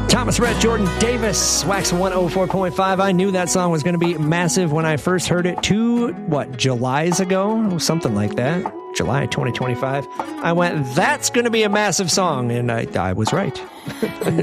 Thomas Rhett, Jordan Davis, Wax 104.5. I knew that song was going to be massive when I first heard it 2 Julys ago? Something like that. July 2025. I went, that's going to be a massive song. And I was right.